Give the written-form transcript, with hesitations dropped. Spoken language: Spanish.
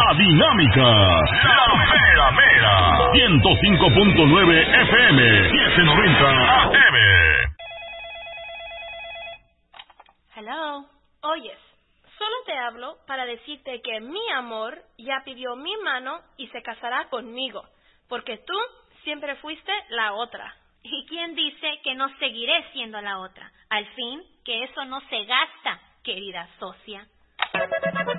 La Dinámica, la mera mera, 105.9 FM, 790 AM. Hello. Oyes, solo te hablo para decirte que mi amor ya pidió mi mano y se casará conmigo, porque tú siempre fuiste la otra. ¿Y quién dice que no seguiré siendo la otra? Al fin, que eso no se gasta, querida socia.